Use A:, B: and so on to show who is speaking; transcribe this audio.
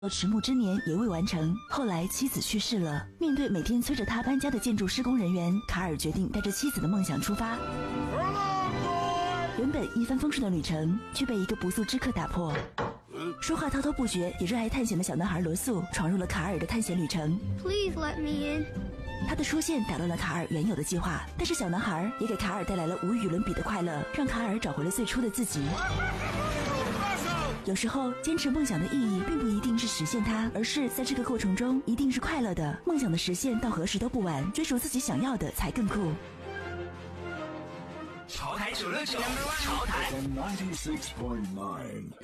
A: 迟暮之年也未完成，后来妻子去世了。面对每天催着他搬家的建筑施工人员，卡尔决定带着妻子的梦想出发。原本一帆风顺的旅程，却被一个不速之客打破。说话滔滔不绝也热爱探险的小男孩罗素闯入了卡尔的探险旅程。
B: Please let me in.
A: 他的出现打乱了卡尔原有的计划，但是小男孩也给卡尔带来了无与伦比的快乐，让卡尔找回了最初的自己。有时候坚持梦想的意义并不一定是实现它，而是在这个过程中一定是快乐的。梦想的实现到何时都不晚，追逐自己想要的才更酷。
C: 潮台969，潮台96.9